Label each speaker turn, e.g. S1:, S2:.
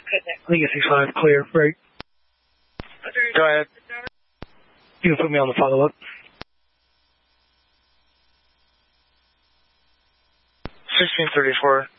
S1: I think it's 65, clear, right?
S2: Go ahead.
S1: You can put me on the follow-up.
S2: 1634.